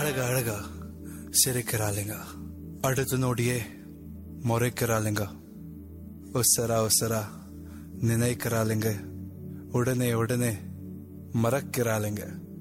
அழகா சிரிக்கிறாளுங்க, அடுத்த நொடியே முறைக்கிறாளுங்க, உசரா நினைக்கிறாளுங்க, உடனே மறக்கிறாளுங்க.